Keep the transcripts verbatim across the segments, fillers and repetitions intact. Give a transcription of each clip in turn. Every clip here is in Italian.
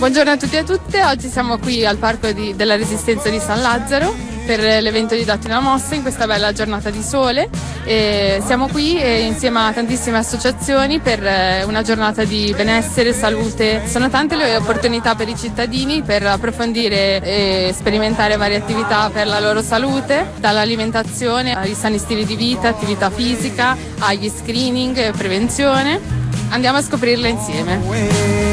Buongiorno a tutti e a tutte, oggi siamo qui al Parco di, della Resistenza di San Lazzaro per l'evento di Datti una mossa in questa bella giornata di sole. E siamo qui e insieme a tantissime associazioni per una giornata di benessere, salute. Sono tante le opportunità per i cittadini per approfondire e sperimentare varie attività per la loro salute, dall'alimentazione ai sani stili di vita, attività fisica, agli screening, prevenzione. Andiamo a scoprirle insieme.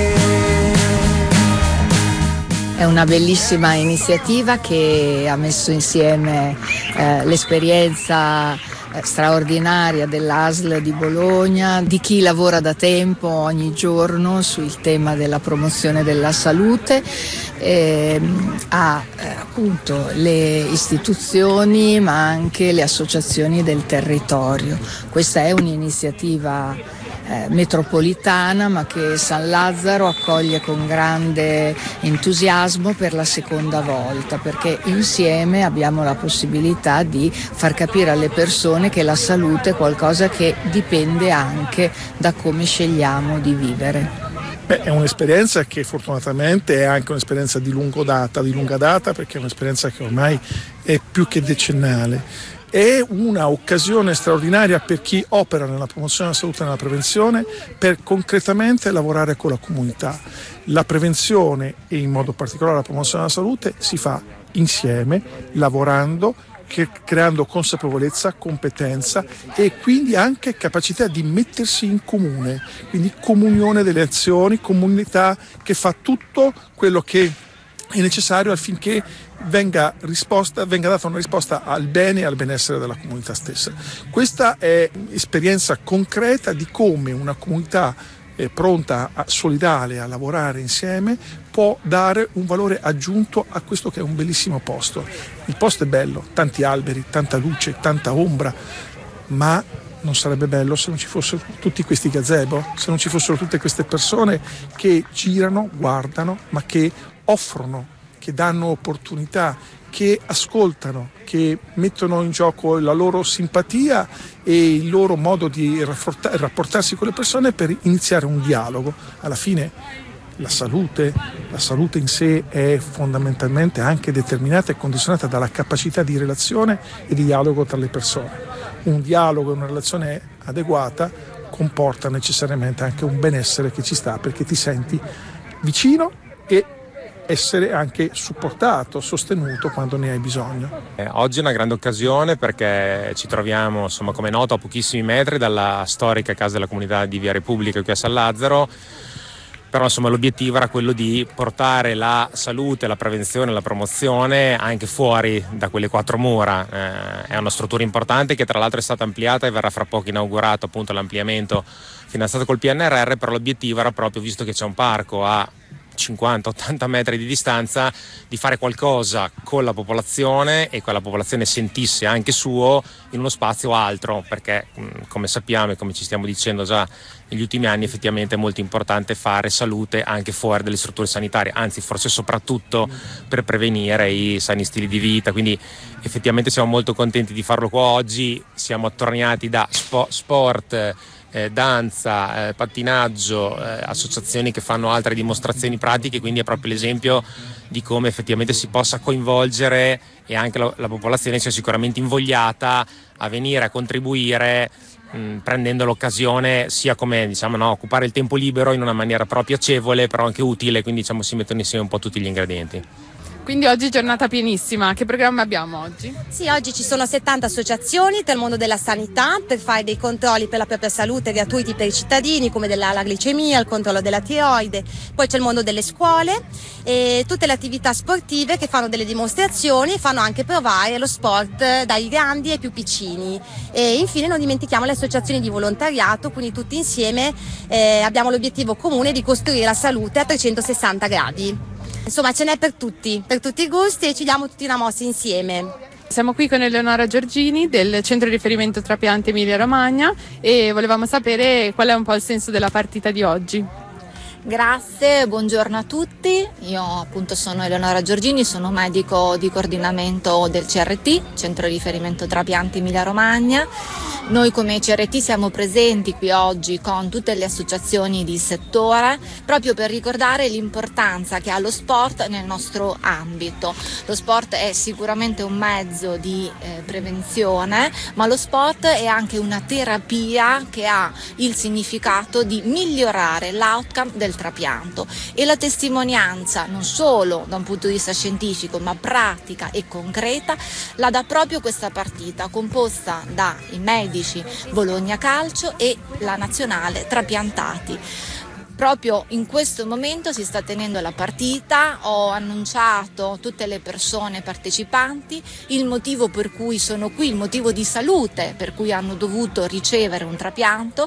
È una bellissima iniziativa che ha messo insieme eh, l'esperienza eh, straordinaria dell'A S L di Bologna, di chi lavora da tempo ogni giorno sul tema della promozione della salute, eh, a eh, appunto le istituzioni ma anche le associazioni del territorio. Questa è un'iniziativa Eh, metropolitana, ma che San Lazzaro accoglie con grande entusiasmo per la seconda volta, perché insieme abbiamo la possibilità di far capire alle persone che la salute è qualcosa che dipende anche da come scegliamo di vivere. Beh, è un'esperienza che fortunatamente è anche un'esperienza di lunga data, di lunga data perché è un'esperienza che ormai è più che decennale. È una occasione straordinaria per chi opera nella promozione della salute e nella prevenzione per concretamente lavorare con la comunità. La prevenzione e in modo particolare la promozione della salute si fa insieme, lavorando, che, creando consapevolezza, competenza e quindi anche capacità di mettersi in comune, quindi comunione delle azioni, comunità che fa tutto quello che è necessario affinché venga risposta, venga data una risposta al bene e al benessere della comunità stessa. Questa è esperienza concreta di come una comunità eh, pronta, a, solidale a lavorare insieme può dare un valore aggiunto a questo che è un bellissimo posto. Il posto è bello, tanti alberi, tanta luce, tanta ombra, ma non sarebbe bello se non ci fossero tutti questi gazebo, se non ci fossero tutte queste persone che girano, guardano, ma che offrono, che danno opportunità, che ascoltano, che mettono in gioco la loro simpatia e il loro modo di rapportarsi con le persone per iniziare un dialogo. Alla fine la salute, la salute in sé è fondamentalmente anche determinata e condizionata dalla capacità di relazione e di dialogo tra le persone. Un dialogo e una relazione adeguata comporta necessariamente anche un benessere che ci sta perché ti senti vicino e essere anche supportato, sostenuto quando ne hai bisogno. Eh, oggi è una grande occasione perché ci troviamo, insomma, come è noto, a pochissimi metri dalla storica casa della comunità di Via Repubblica qui a San Lazzaro, però insomma l'obiettivo era quello di portare la salute, la prevenzione, la promozione anche fuori da quelle quattro mura. Eh, è una struttura importante che tra l'altro è stata ampliata e verrà fra poco inaugurato appunto l'ampliamento finanziato col P N R R, però l'obiettivo era proprio, visto che c'è un parco a cinquanta ottanta metri di distanza, di fare qualcosa con la popolazione e che la popolazione sentisse anche suo in uno spazio altro, perché come sappiamo e come ci stiamo dicendo già negli ultimi anni effettivamente è molto importante fare salute anche fuori dalle strutture sanitarie, anzi forse soprattutto per prevenire i sani stili di vita, quindi effettivamente siamo molto contenti di farlo qua oggi. Siamo attorniati da spo- sport Eh, danza, eh, pattinaggio, eh, associazioni che fanno altre dimostrazioni pratiche, quindi è proprio l'esempio di come effettivamente si possa coinvolgere e anche la, la popolazione sia sicuramente invogliata a venire a contribuire mh, prendendo l'occasione sia come diciamo no, occupare il tempo libero in una maniera però piacevole però anche utile, quindi diciamo si mettono insieme un po' tutti gli ingredienti. Quindi oggi giornata pienissima, che programma abbiamo oggi? Sì, oggi ci sono settanta associazioni del mondo della sanità per fare dei controlli per la propria salute gratuiti per i cittadini, come della la glicemia, il controllo della tiroide, poi c'è il mondo delle scuole e tutte le attività sportive che fanno delle dimostrazioni e fanno anche provare lo sport dai grandi ai più piccini. E infine non dimentichiamo le associazioni di volontariato, quindi tutti insieme eh, abbiamo l'obiettivo comune di costruire la salute a trecentosessanta gradi. Insomma ce n'è per tutti, per tutti i gusti e ci diamo tutti una mossa insieme. Siamo qui con Eleonora Giorgini del Centro di Riferimento Trapianti Emilia Romagna e volevamo sapere qual è un po' il senso della partita di oggi. Grazie, buongiorno a tutti. Io appunto sono Eleonora Giorgini, sono medico di coordinamento del C R T, Centro di Riferimento Trapianti Emilia Romagna. Noi come C R T siamo presenti qui oggi con tutte le associazioni di settore proprio per ricordare l'importanza che ha lo sport nel nostro ambito. Lo sport è sicuramente un mezzo di eh, prevenzione, ma lo sport è anche una terapia che ha il significato di migliorare l'outcome del trapianto, e la testimonianza non solo da un punto di vista scientifico ma pratica e concreta la dà proprio questa partita composta dai medici Bologna Calcio e la nazionale trapiantati. Proprio in questo momento si sta tenendo la partita, ho annunciato tutte le persone partecipanti, il motivo per cui sono qui, il motivo di salute per cui hanno dovuto ricevere un trapianto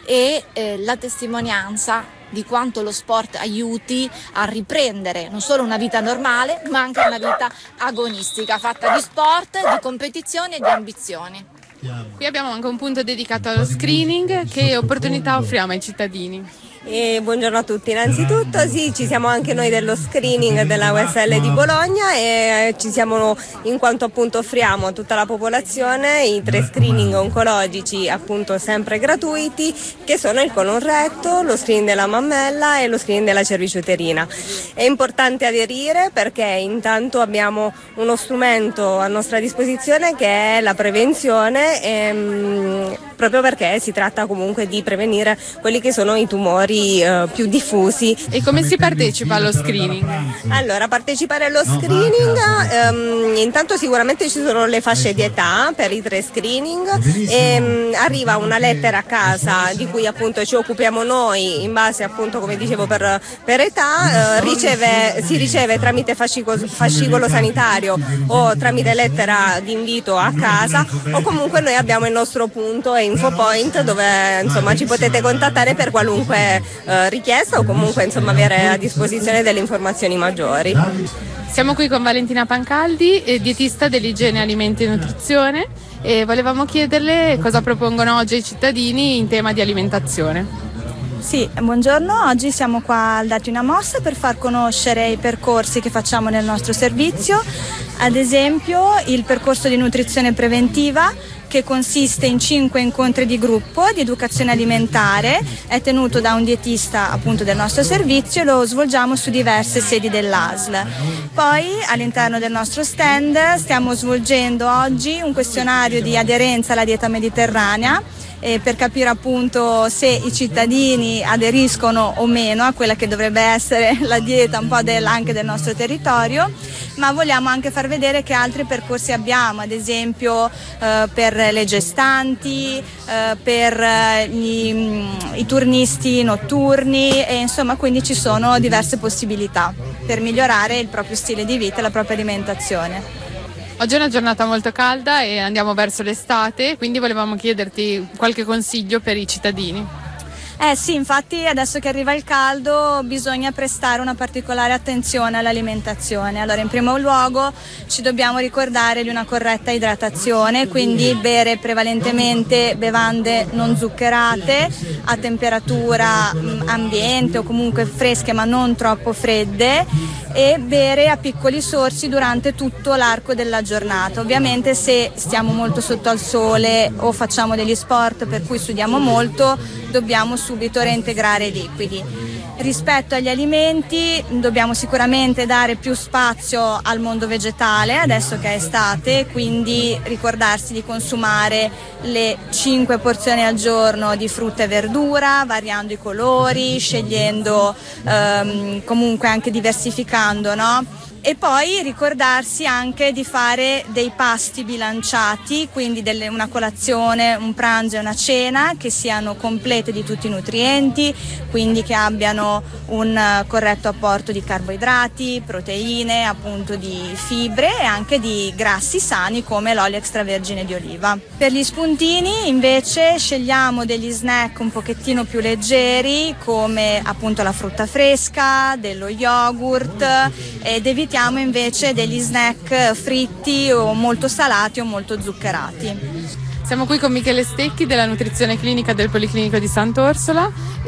e eh, la testimonianza di quanto lo sport aiuti a riprendere non solo una vita normale ma anche una vita agonistica fatta di sport, di competizione e di ambizioni. Qui abbiamo anche un punto dedicato allo screening. Che opportunità offriamo ai cittadini? E buongiorno a tutti, innanzitutto sì, ci siamo anche noi dello screening della U S L di Bologna e ci siamo in quanto appunto offriamo a tutta la popolazione i tre screening oncologici appunto sempre gratuiti, che sono il colon retto, lo screening della mammella e lo screening della cervice uterina. È importante aderire perché intanto abbiamo uno strumento a nostra disposizione che è la prevenzione, ehm, proprio perché si tratta comunque di prevenire quelli che sono i tumori Uh, più diffusi. E come si partecipa allo screening? Allora, partecipare allo screening, um, intanto sicuramente ci sono le fasce di età per i tre screening e um, arriva una lettera a casa di cui appunto ci occupiamo noi in base appunto, come dicevo, per, per età, uh, riceve, si riceve tramite fascicolo, fascicolo sanitario o tramite lettera di invito a casa, o comunque noi abbiamo il nostro punto e infopoint dove insomma ci potete contattare per qualunque Uh, richiesta o comunque insomma avere a disposizione delle informazioni maggiori. Siamo qui con Valentina Pancaldi, dietista dell'igiene alimenti e nutrizione, e volevamo chiederle cosa propongono oggi ai cittadini in tema di alimentazione. Sì, buongiorno, oggi siamo qua al Darti una mossa per far conoscere i percorsi che facciamo nel nostro servizio, ad esempio il percorso di nutrizione preventiva, che consiste in cinque incontri di gruppo di educazione alimentare, è tenuto da un dietista appunto del nostro servizio e lo svolgiamo su diverse sedi dell'A S L. Poi all'interno del nostro stand stiamo svolgendo oggi un questionario di aderenza alla dieta mediterranea, eh, per capire appunto se i cittadini aderiscono o meno a quella che dovrebbe essere la dieta un po' del, anche del nostro territorio, ma vogliamo anche far vedere che altri percorsi abbiamo, ad esempio eh, per le gestanti, eh, per gli, i turnisti notturni, e insomma quindi ci sono diverse possibilità per migliorare il proprio stile di vita e la propria alimentazione. Oggi è una giornata molto calda e andiamo verso l'estate, quindi volevamo chiederti qualche consiglio per i cittadini. Eh sì, infatti adesso che arriva il caldo bisogna prestare una particolare attenzione all'alimentazione. Allora, in primo luogo ci dobbiamo ricordare di una corretta idratazione, quindi bere prevalentemente bevande non zuccherate a temperatura ambiente o comunque fresche ma non troppo fredde, e bere a piccoli sorsi durante tutto l'arco della giornata. Ovviamente se stiamo molto sotto al sole o facciamo degli sport per cui sudiamo molto, dobbiamo subito reintegrare i liquidi. Rispetto agli alimenti dobbiamo sicuramente dare più spazio al mondo vegetale adesso che è estate, quindi ricordarsi di consumare le cinque porzioni al giorno di frutta e verdura, variando i colori, scegliendo ehm, comunque anche diversificando, no? E poi ricordarsi anche di fare dei pasti bilanciati, quindi delle, una colazione, un pranzo e una cena che siano complete di tutti i nutrienti, quindi che abbiano un corretto apporto di carboidrati, proteine, appunto di fibre e anche di grassi sani come l'olio extravergine di oliva. Per gli spuntini invece scegliamo degli snack un pochettino più leggeri come appunto la frutta fresca, dello yogurt, ed evitiamo invece degli snack fritti o molto salati o molto zuccherati. Siamo qui con Michele Stecchi della nutrizione clinica del Policlinico di Sant'Orsola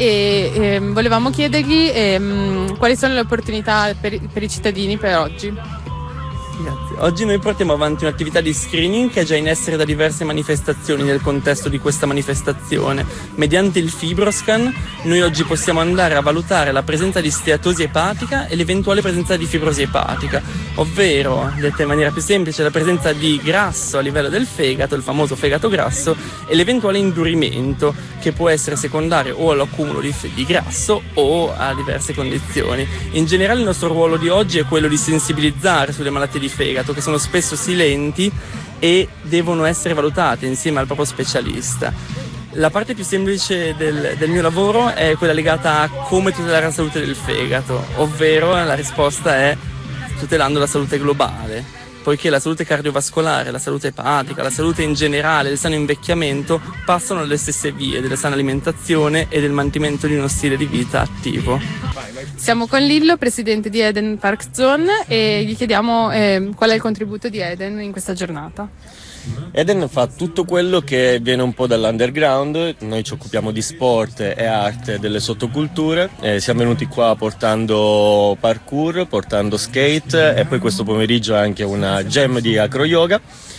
e ehm, volevamo chiedergli ehm, quali sono le opportunità per, per i cittadini per oggi. Grazie. Oggi noi portiamo avanti un'attività di screening che è già in essere da diverse manifestazioni nel contesto di questa manifestazione. Mediante il fibroscan noi oggi possiamo andare a valutare la presenza di steatosi epatica e l'eventuale presenza di fibrosi epatica, ovvero, detta in maniera più semplice, la presenza di grasso a livello del fegato, il famoso fegato grasso, e l'eventuale indurimento che può essere secondario o all'accumulo di, di grasso o a diverse condizioni. In generale il nostro ruolo di oggi è quello di sensibilizzare sulle malattie di fegato, che sono spesso silenti e devono essere valutate insieme al proprio specialista. La parte più semplice del, del mio lavoro è quella legata a come tutelare la salute del fegato, ovvero la risposta è tutelando la salute globale, poiché la salute cardiovascolare, la salute epatica, la salute in generale, il sano invecchiamento passano dalle stesse vie della sana alimentazione e del mantenimento di uno stile di vita attivo. Siamo con Lillo, presidente di Eden Park Zone, e gli chiediamo eh, qual è il contributo di Eden in questa giornata. Eden fa tutto quello che viene un po' dall'underground. Noi ci occupiamo di sport e arte delle sottoculture, eh, siamo venuti qua portando parkour, portando skate e poi questo pomeriggio anche una jam di acro yoga.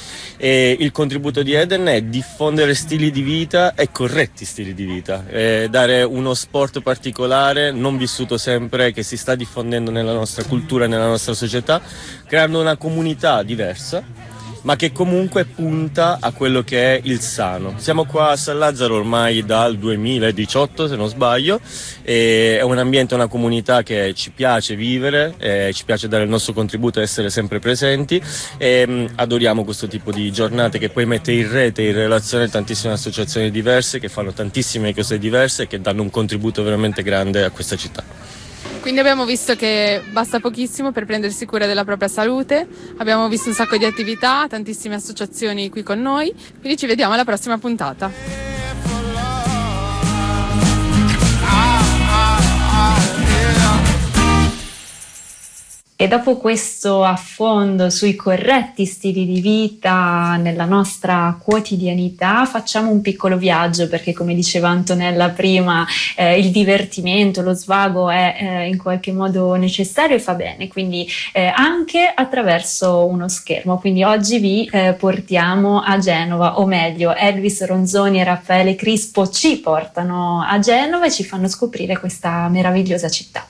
E il contributo di Eden è diffondere stili di vita e corretti stili di vita, eh, dare uno sport particolare non vissuto sempre, che si sta diffondendo nella nostra cultura e nella nostra società, creando una comunità diversa ma che comunque punta a quello che è il sano. Siamo qua a San Lazzaro ormai dal duemiladiciotto, se non sbaglio, e è un ambiente, una comunità che ci piace vivere, eh, ci piace dare il nostro contributo e essere sempre presenti, e mh, adoriamo questo tipo di giornate che poi mette in rete, in relazione tantissime associazioni diverse che fanno tantissime cose diverse e che danno un contributo veramente grande a questa città. Quindi abbiamo visto che basta pochissimo per prendersi cura della propria salute, abbiamo visto un sacco di attività, tantissime associazioni qui con noi, quindi ci vediamo alla prossima puntata. E dopo questo affondo sui corretti stili di vita nella nostra quotidianità, facciamo un piccolo viaggio, perché come diceva Antonella prima, eh, il divertimento, lo svago è eh, in qualche modo necessario e fa bene, quindi eh, anche attraverso uno schermo. Quindi oggi vi eh, portiamo a Genova, o meglio Elvis Ronzoni e Raffaele Crispo ci portano a Genova e ci fanno scoprire questa meravigliosa città.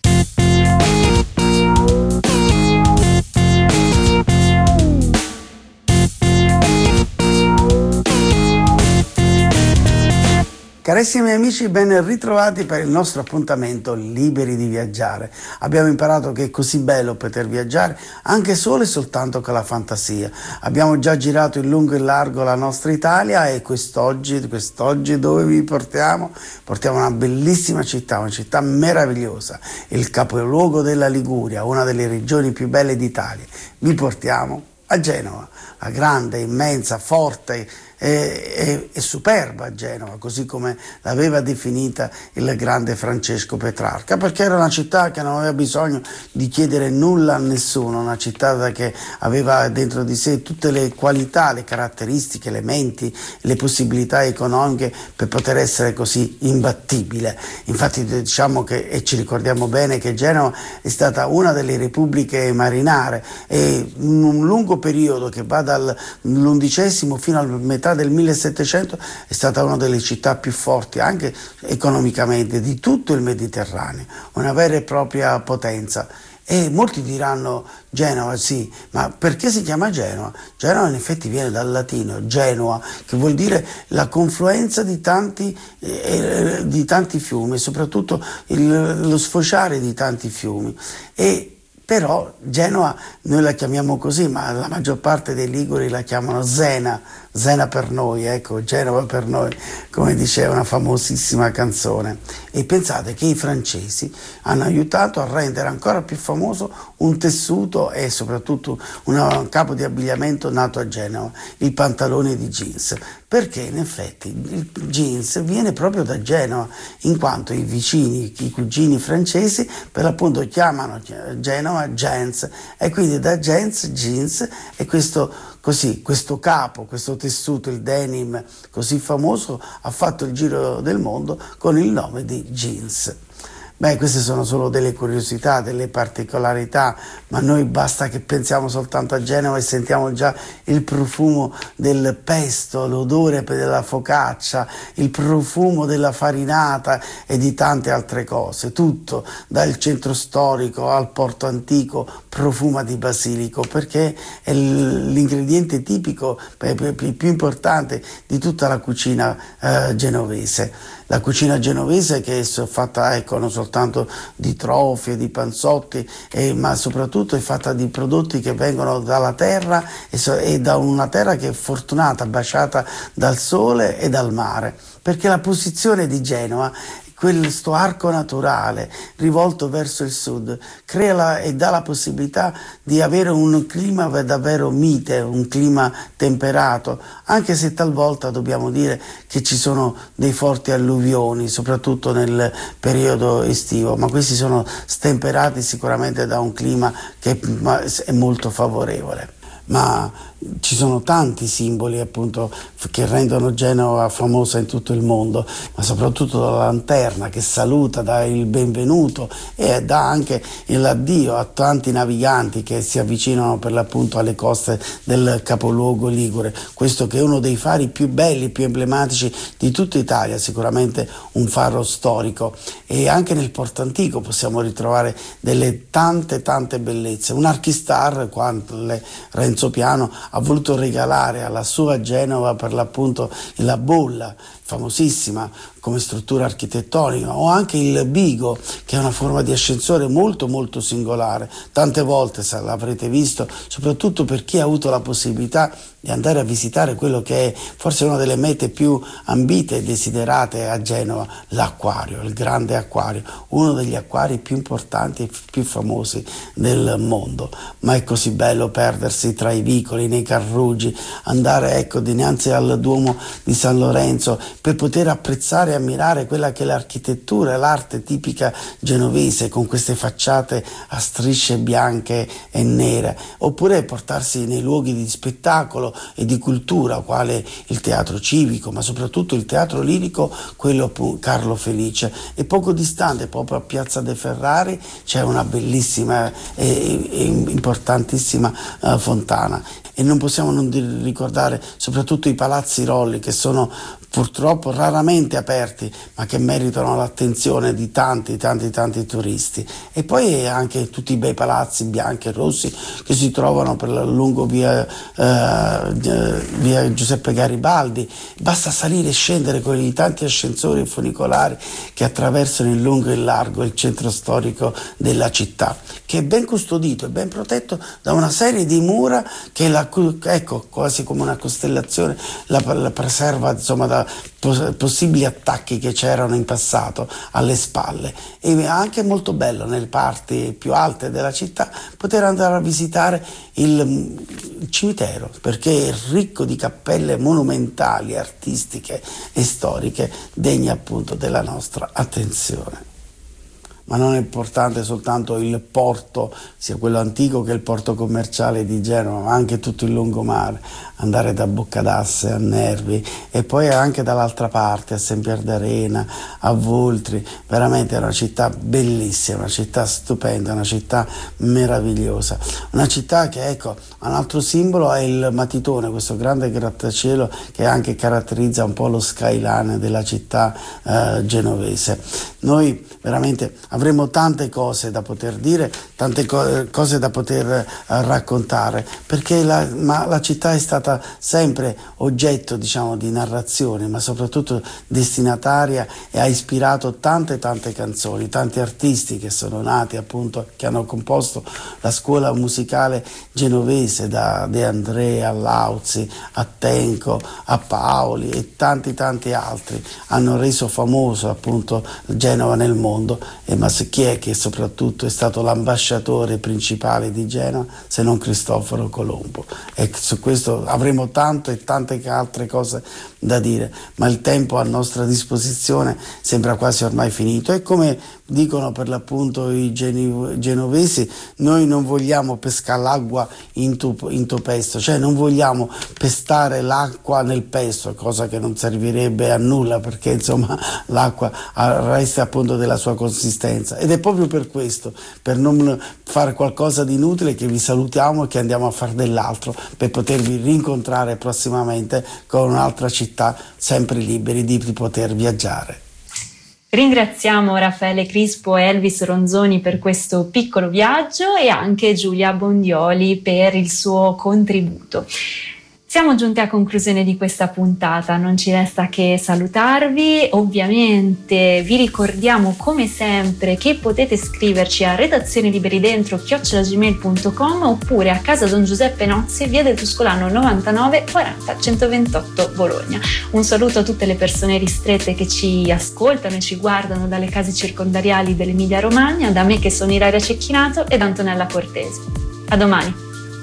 Carissimi amici, ben ritrovati per il nostro appuntamento Liberi di Viaggiare. Abbiamo imparato che è così bello poter viaggiare anche solo e soltanto con la fantasia. Abbiamo già girato in lungo e in largo la nostra Italia e quest'oggi, quest'oggi dove vi portiamo? Portiamo una bellissima città, una città meravigliosa, il capoluogo della Liguria, una delle regioni più belle d'Italia. Vi portiamo a Genova, la grande, immensa, forte e, e, e superba Genova, così come l'aveva definita il grande Francesco Petrarca, perché era una città che non aveva bisogno di chiedere nulla a nessuno, una città che aveva dentro di sé tutte le qualità, le caratteristiche, le menti, le possibilità economiche per poter essere così imbattibile. Infatti diciamo che, e ci ricordiamo bene, che Genova è stata una delle repubbliche marinare e in un lungo periodo che va dall'undicesimo fino alla metà del millesettecento è stata una delle città più forti anche economicamente di tutto il Mediterraneo, una vera e propria potenza. E molti diranno Genova, sì, ma perché si chiama Genova? Genova in effetti viene dal latino Genoa, che vuol dire la confluenza di tanti, eh, di tanti fiumi, soprattutto il, lo sfociare di tanti fiumi. E però Genova noi la chiamiamo così, ma la maggior parte dei liguri la chiamano Zena, Zena per noi, ecco, Genova per noi, come diceva una famosissima canzone. E pensate che i francesi hanno aiutato a rendere ancora più famoso un tessuto e soprattutto un capo di abbigliamento nato a Genova, il pantalone di jeans, perché in effetti il jeans viene proprio da Genova, in quanto i vicini, i cugini francesi per l'appunto chiamano Genova jeans, e quindi da jeans, jeans, e questo così, questo capo, questo tessuto, il denim così famoso, ha fatto il giro del mondo con il nome di jeans. Beh, queste sono solo delle curiosità, delle particolarità, ma noi basta che pensiamo soltanto a Genova e sentiamo già il profumo del pesto, l'odore della focaccia, il profumo della farinata e di tante altre cose. Tutto, dal centro storico al porto antico, profuma di basilico, perché è l'ingrediente tipico più importante di tutta la cucina eh, genovese. La cucina genovese che è fatta, ecco, non soltanto di trofie, di panzotti, eh, ma soprattutto è fatta di prodotti che vengono dalla terra e, so, e da una terra che è fortunata, baciata dal sole e dal mare, perché la posizione di Genova, questo arco naturale rivolto verso il sud, crea la, e dà la possibilità di avere un clima davvero mite, un clima temperato, anche se talvolta dobbiamo dire che ci sono dei forti alluvioni, soprattutto nel periodo estivo, ma questi sono stemperati sicuramente da un clima che è molto favorevole. Ma ci sono tanti simboli appunto che rendono Genova famosa in tutto il mondo, ma soprattutto la lanterna che saluta, dà il benvenuto e dà anche l'addio a tanti naviganti che si avvicinano per l'appunto alle coste del capoluogo ligure. Questo che è uno dei fari più belli, più emblematici di tutta Italia, sicuramente un faro storico, e anche nel Porto Antico possiamo ritrovare delle tante tante bellezze. Un archistar, quando Renzo Piano ha voluto regalare alla sua Genova per l'appunto la bolla, famosissima come struttura architettonica, o anche il bigo, che è una forma di ascensore molto molto singolare. Tante volte se l'avrete visto, soprattutto per chi ha avuto la possibilità di andare a visitare quello che è forse una delle mete più ambite e desiderate a Genova, l'acquario, il grande acquario, uno degli acquari più importanti e più famosi del mondo. Ma è così bello perdersi tra i vicoli, nei carruggi, andare ecco dinanzi al Duomo di San Lorenzo per poter apprezzare e ammirare quella che è l'architettura e l'arte tipica genovese, con queste facciate a strisce bianche e nere, oppure portarsi nei luoghi di spettacolo e di cultura, quale il teatro civico, ma soprattutto il teatro lirico, quello Carlo Felice. E poco distante, proprio a Piazza De Ferrari, c'è una bellissima e, e importantissima uh, fontana. E non possiamo non ricordare soprattutto i palazzi Rolli, che sono purtroppo raramente aperti, ma che meritano l'attenzione di tanti, tanti, tanti turisti. E poi anche tutti i bei palazzi bianchi e rossi che si trovano per lungo via, eh, via Giuseppe Garibaldi. Basta salire e scendere con i tanti ascensori e funicolari che attraversano in lungo e in largo il centro storico della città, che è ben custodito e ben protetto da una serie di mura che la, ecco, quasi come una costellazione, la, la preserva, insomma, da possibili attacchi che c'erano in passato alle spalle. E è anche molto bello nelle parti più alte della città poter andare a visitare il, il cimitero, perché è ricco di cappelle monumentali, artistiche e storiche degne appunto della nostra attenzione. Ma non è importante soltanto il porto, sia quello antico che il porto commerciale di Genova, ma anche tutto il lungomare, andare da Boccadasse a Nervi e poi anche dall'altra parte a Sempier d'Arena, a Voltri. Veramente è una città bellissima, una città stupenda, una città meravigliosa, una città che, ecco, un altro simbolo è il Matitone, questo grande grattacielo che anche caratterizza un po' lo skyline della città eh, genovese. Noi veramente avremo tante cose da poter dire, tante co- cose da poter eh, raccontare, perché la, ma la città è stata sempre oggetto, diciamo, di narrazione, ma soprattutto destinataria, e ha ispirato tante tante canzoni, tanti artisti che sono nati appunto, che hanno composto la scuola musicale genovese, da De André a Lauzi, a Tenco, a Paoli e tanti tanti altri, hanno reso famoso appunto Genova nel mondo. E ma chi è che soprattutto è stato l'ambasciatore principale di Genova se non Cristoforo Colombo? E su questo avremo tanto e tante altre cose da dire, ma il tempo a nostra disposizione sembra quasi ormai finito. E come dicono per l'appunto i geni- genovesi, noi non vogliamo pescare l'acqua in, tu- in tuo pesto, cioè non vogliamo pestare l'acqua nel pesto, cosa che non servirebbe a nulla, perché insomma l'acqua resta appunto della sua consistenza, partenza, ed è proprio per questo, per non fare qualcosa di inutile, che vi salutiamo e che andiamo a fare dell'altro per potervi rincontrare prossimamente con un'altra città, sempre liberi di poter viaggiare. Ringraziamo Raffaele Crispo e Elvis Ronzoni per questo piccolo viaggio e anche Giulia Bondioli per il suo contributo. Siamo giunti a conclusione di questa puntata, non ci resta che salutarvi. Ovviamente vi ricordiamo come sempre che potete scriverci a redazione liberidentro chiocciola gmail punto com oppure a casa Don Giuseppe Nozzi, via del Tuscolano novantanove quaranta centoventotto Bologna. Un saluto a tutte le persone ristrette che ci ascoltano e ci guardano dalle case circondariali dell'Emilia Romagna, da me che sono Ilaria Cecchinato ed Antonella Cortesi. A domani!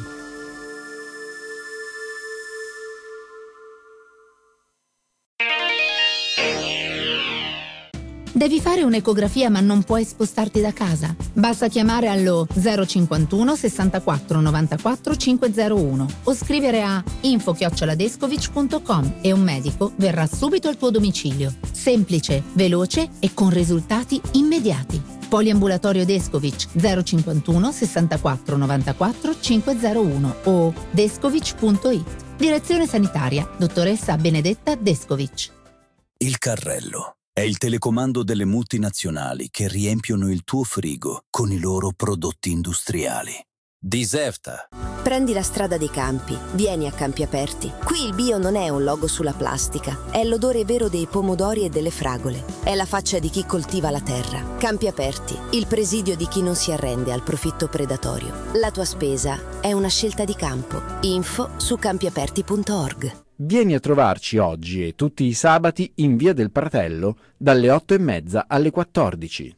Devi fare un'ecografia ma non puoi spostarti da casa? Basta chiamare allo zero cinquantuno sessantaquattro novantaquattro cinquecentouno o scrivere a info chiocciola descovich punto com e un medico verrà subito al tuo domicilio. Semplice, veloce e con risultati immediati. Poliambulatorio Descovich zero cinquantuno sessantaquattro novantaquattro cinquecentouno o descovich punto it. Direzione sanitaria, dottoressa Benedetta Descovich. Il carrello è il telecomando delle multinazionali che riempiono il tuo frigo con i loro prodotti industriali. Diserta. Prendi la strada dei campi, vieni a Campi Aperti. Qui il bio non è un logo sulla plastica, è l'odore vero dei pomodori e delle fragole. È la faccia di chi coltiva la terra. Campi Aperti, il presidio di chi non si arrende al profitto predatorio. La tua spesa è una scelta di campo. Info su campiaperti punto org. Vieni a trovarci oggi e tutti i sabati in Via del Pratello dalle otto e mezza alle quattordici.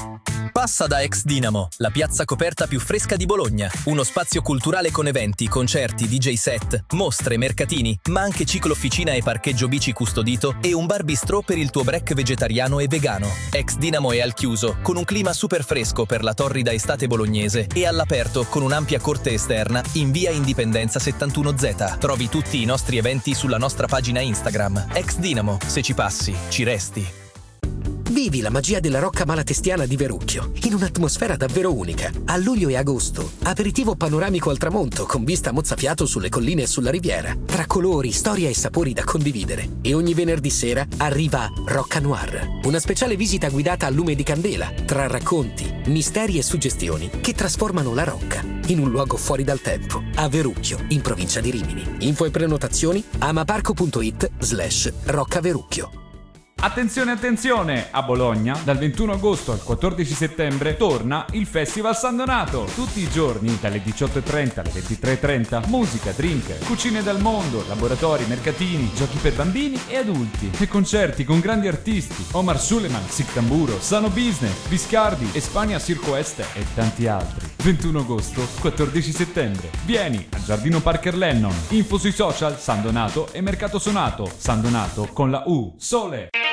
Passa da Ex Dinamo, la piazza coperta più fresca di Bologna. Uno spazio culturale con eventi, concerti, D J set, mostre, mercatini, ma anche ciclofficina e parcheggio bici custodito e un bar bistrò per il tuo break vegetariano e vegano. Ex Dinamo è al chiuso, con un clima super fresco per la torrida estate bolognese e all'aperto con un'ampia corte esterna in via Indipendenza settantuno Z. Trovi tutti i nostri eventi sulla nostra pagina Instagram. Ex Dinamo, se ci passi, ci resti. Vivi la magia della Rocca Malatestiana di Verucchio, in un'atmosfera davvero unica. A luglio e agosto, aperitivo panoramico al tramonto con vista mozzafiato sulle colline e sulla riviera. Tra colori, storia e sapori da condividere. E ogni venerdì sera arriva Rocca Noir, una speciale visita guidata a lume di candela, tra racconti, misteri e suggestioni che trasformano la Rocca in un luogo fuori dal tempo. A Verucchio, in provincia di Rimini. Info e prenotazioni amaparco.it slash Rocca Verucchio. Attenzione, attenzione! A Bologna, dal ventuno agosto al quattordici settembre, torna il Festival San Donato. Tutti i giorni, dalle diciotto e trenta alle ventitré e trenta, musica, drink, cucine dal mondo, laboratori, mercatini, giochi per bambini e adulti. E concerti con grandi artisti. Omar Suleiman, Sic Tamburo, Sano Business, Viscardi, Espania Circo Este e tanti altri. ventuno agosto, quattordici settembre. Vieni al Giardino Parker Lennon. Info sui social, San Donato e Mercato Sonato. San Donato con la U. Sole!